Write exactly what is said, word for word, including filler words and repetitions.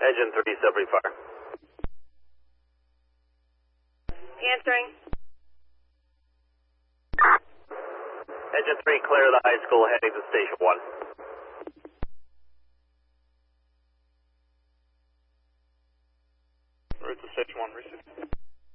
Engine three, separate fire. Answering. Engine three, clear the high school, heading to station one. We're at the station one, receive.